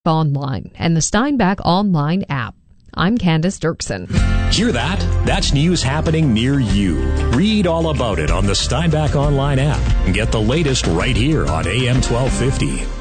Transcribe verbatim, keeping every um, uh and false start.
Online and the Steinbach Online app. I'm Candace Dirksen. Hear that? That's news happening near you. Read all about it on the Steinbach Online app and get the latest right here on A M twelve fifty.